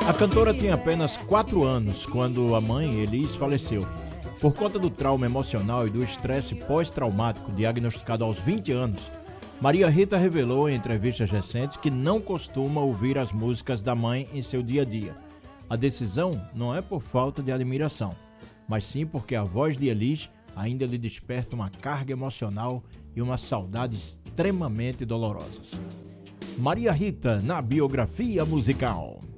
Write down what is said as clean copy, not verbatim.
A cantora tinha apenas 4 anos quando a mãe, Elis, faleceu. Por conta do trauma emocional e do estresse pós-traumático diagnosticado aos 20 anos, Maria Rita revelou em entrevistas recentes que não costuma ouvir as músicas da mãe em seu dia a dia. A decisão não é por falta de admiração, mas sim porque a voz de Elis ainda lhe desperta uma carga emocional e uma saudade extremamente dolorosas. Maria Rita na biografia musical.